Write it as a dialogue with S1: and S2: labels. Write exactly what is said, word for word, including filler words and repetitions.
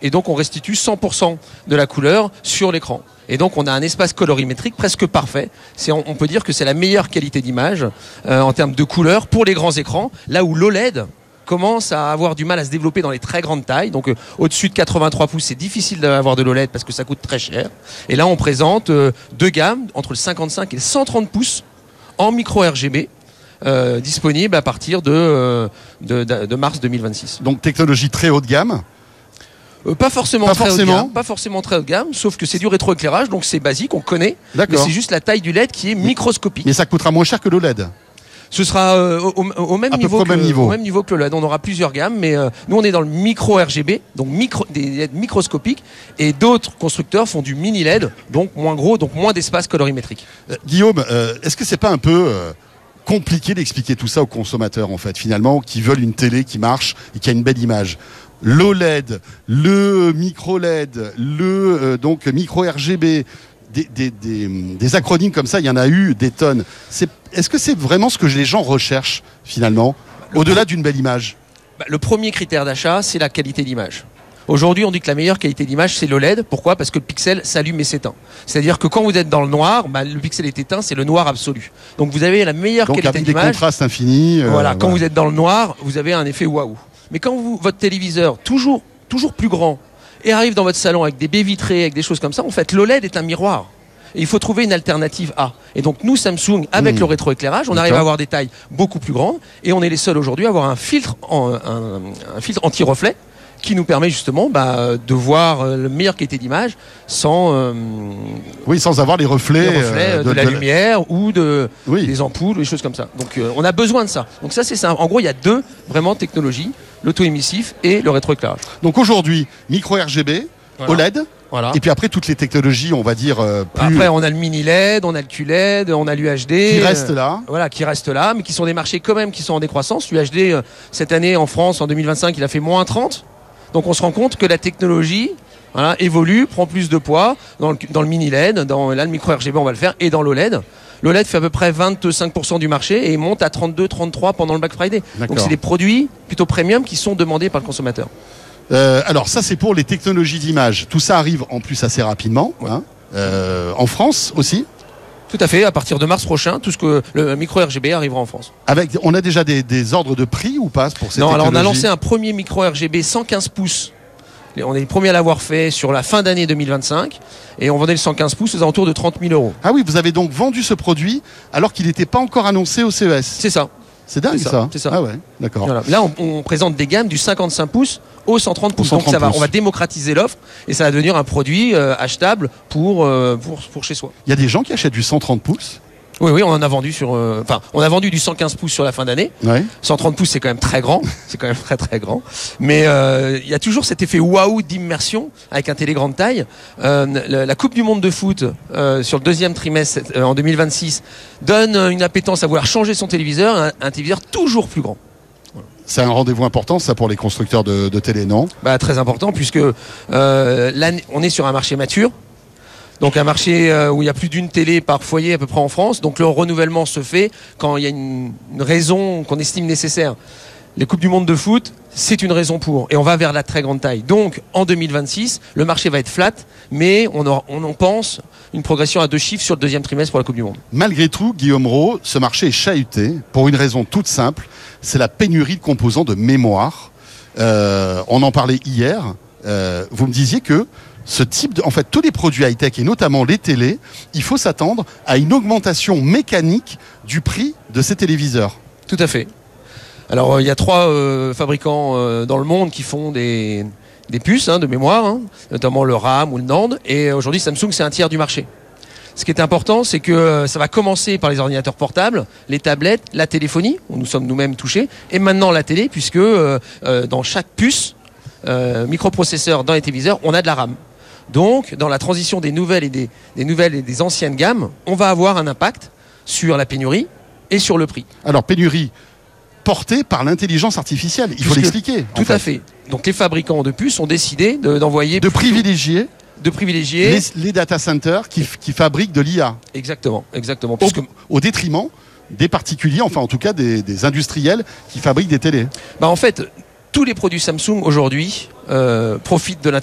S1: et donc on restitue cent pour cent de la couleur sur l'écran. Et donc on a un espace colorimétrique presque parfait. C'est, on peut dire que c'est la meilleure qualité d'image euh, en termes de couleur pour les grands écrans, là où l'O L E D commence à avoir du mal à se développer dans les très grandes tailles. Donc euh, au-dessus de quatre-vingt-trois pouces, c'est difficile d'avoir de l'O L E D parce que ça coûte très cher. Et là on présente euh, deux gammes entre le cinquante-cinq et le cent trente pouces en micro R G B. Euh, disponible à partir de, euh, de, de, de mars deux mille vingt-six.
S2: Donc technologie très haut de gamme.
S1: Euh, pas forcément
S2: pas
S1: très
S2: forcément.
S1: haut de gamme, pas forcément très haut de gamme, sauf que c'est du rétroéclairage, donc c'est basique, on connaît.
S2: D'accord.
S1: Mais c'est juste la taille du L E D qui est microscopique.
S2: Mais ça coûtera moins cher que l'O L E D.
S1: Ce sera euh, au, au, même
S2: à peu
S1: niveau
S2: près
S1: que,
S2: au même niveau.
S1: au même niveau que le L E D. On aura plusieurs gammes, mais euh, nous on est dans le micro R G B, donc micro, des L E D microscopiques, et d'autres constructeurs font du mini L E D, donc moins gros, donc moins d'espace colorimétrique.
S2: Euh, Guillaume, euh, est-ce que c'est pas un peu euh, compliqué d'expliquer tout ça aux consommateurs en fait, finalement, qui veulent une télé qui marche et qui a une belle image? L'O L E D, le micro L E D, le euh, donc micro R G B, des, des, des, des acronymes comme ça, il y en a eu des tonnes. C'est, est-ce que c'est vraiment ce que les gens recherchent finalement, le au-delà d'une belle image?
S1: Bah, le premier critère d'achat, c'est la qualité d'image. Aujourd'hui, on dit que la meilleure qualité d'image, c'est l'O L E D. Pourquoi ? Parce que le pixel s'allume et s'éteint. C'est-à-dire que quand vous êtes dans le noir, bah, le pixel est éteint, c'est le noir absolu. Donc vous avez la meilleure
S2: Donc,
S1: qualité
S2: avec
S1: d'image.
S2: des contrastes infinis. Euh,
S1: voilà, quand
S2: voilà.
S1: vous êtes dans le noir, vous avez un effet waouh. Mais quand vous, votre téléviseur, toujours, toujours plus grand, et arrive dans votre salon avec des baies vitrées, avec des choses comme ça, en fait, l'O L E D est un miroir. Et il faut trouver une alternative A. Et donc nous, Samsung, avec mmh. le rétroéclairage, on
S2: D'accord.
S1: arrive à avoir des tailles beaucoup plus grandes, et on est les seuls aujourd'hui à avoir un filtre, en, un, un filtre anti-reflet, qui nous permet justement bah, de voir euh, la meilleure qualité d'image sans, euh,
S2: oui, sans avoir les reflets,
S1: les reflets
S2: euh,
S1: de, de, de la de lumière ou de,
S2: oui.
S1: des ampoules, des choses comme ça. Donc euh, on a besoin de ça. Donc ça c'est ça. En gros, il y a deux vraiment technologies, l'auto-émissif et le rétroéclairage.
S2: Donc aujourd'hui, micro R G B, voilà. O L E D.
S1: Voilà.
S2: Et puis après toutes les technologies, on va dire euh, plus...
S1: Après on a le mini L E D, on a le Q L E D, on a l'U H D
S2: qui reste là.
S1: Euh, voilà, qui reste là, mais qui sont des marchés quand même qui sont en décroissance. L'U H D euh, cette année en France en deux mille vingt-cinq, il a fait moins trente. Donc on se rend compte que la technologie voilà, évolue, prend plus de poids dans le, dans le mini L E D, dans là, le micro R G B on va le faire, et dans l'O L E D. L'O L E D fait à peu près vingt-cinq pour cent du marché et monte à trente-deux trente-trois pendant le Black Friday.
S2: D'accord.
S1: Donc c'est des produits plutôt premium qui sont demandés par le consommateur.
S2: Euh, alors ça c'est pour les technologies d'image. Tout ça arrive en plus assez rapidement, ouais. hein, euh, en France aussi.
S1: Tout à fait, à partir de mars prochain, tout ce que le micro R G B arrivera en France.
S2: Avec, on a déjà des, des ordres de prix ou pas pour ces
S1: Non,
S2: technologies?
S1: alors on a lancé un premier micro R G B cent quinze pouces. On est les premiers à l'avoir fait sur la fin d'année deux mille vingt-cinq et on vendait le cent quinze pouces aux alentours de trente mille euros.
S2: Ah oui, vous avez donc vendu ce produit alors qu'il n'était pas encore annoncé au C E S.
S1: C'est ça.
S2: C'est dingue
S1: c'est ça,
S2: ça.
S1: C'est ça.
S2: Ah ouais, d'accord.
S1: Voilà. Là, on, on présente des gammes du cinquante-cinq pouces au cent trente pouces.
S2: cent trente
S1: Donc ça va,
S2: pouces.
S1: on va démocratiser l'offre et ça va devenir un produit euh, achetable pour, euh, pour, pour chez soi.
S2: Il y a des gens qui achètent du cent trente pouces.
S1: Oui, oui, on en a vendu sur, euh, enfin, on a vendu du cent quinze pouces sur la fin d'année.
S2: Ouais.
S1: cent trente pouces, c'est quand même très grand. C'est quand même très, très grand. Mais, euh, il y a toujours cet effet waouh d'immersion avec un télé grande taille. Euh, la, la Coupe du Monde de foot, euh, sur le deuxième trimestre, euh, en deux mille vingt-six, donne une appétence à vouloir changer son téléviseur, un, un téléviseur toujours plus grand.
S2: C'est un rendez-vous important, ça, pour les constructeurs de, de télé, non?
S1: Bah, très important, puisque, euh, là, on est sur un marché mature. Donc un marché euh, où il y a plus d'une télé par foyer à peu près en France. Donc le renouvellement se fait quand il y a une, une raison qu'on estime nécessaire. Les Coupes du Monde de foot, c'est une raison pour. Et on va vers la très grande taille. Donc en deux mille vingt-six, le marché va être flat, mais on, aura, on en pense une progression à deux chiffres sur le deuxième trimestre pour la Coupe du Monde.
S2: Malgré tout, Guillaume Rault, ce marché est chahuté pour une raison toute simple. C'est la pénurie de composants de mémoire. Euh, on en parlait hier. Euh, vous me disiez que ce type de, en fait, tous les produits high-tech et notamment les télés, il faut s'attendre à une augmentation mécanique du prix de ces téléviseurs.
S1: Tout à fait. Alors euh, il y a trois euh, fabricants euh, dans le monde qui font des, des puces hein, de mémoire, hein, notamment le RAM ou le NAND. Et aujourd'hui Samsung c'est un tiers du marché. Ce qui est important, c'est que euh, ça va commencer par les ordinateurs portables, les tablettes, la téléphonie, où nous sommes nous-mêmes touchés, et maintenant la télé, puisque euh, euh, dans chaque puce, euh, microprocesseur dans les téléviseurs, on a de la RAM. Donc, dans la transition des nouvelles et des, des nouvelles et des anciennes gammes, on va avoir un impact sur la pénurie et sur le prix.
S2: Alors, pénurie portée par l'intelligence artificielle, il faut
S1: Puisque,
S2: l'expliquer.
S1: Tout
S2: fait.
S1: à fait. Donc, les fabricants de puces ont décidé de, d'envoyer...
S2: De privilégier,
S1: de privilégier
S2: les, les data centers qui, qui fabriquent de l'I A.
S1: Exactement, exactement.
S2: Au,
S1: Puisque...
S2: au détriment des particuliers, enfin en tout cas des, des industriels qui fabriquent des télés.
S1: Bah en fait, tous les produits Samsung aujourd'hui euh, profitent de l'intelligence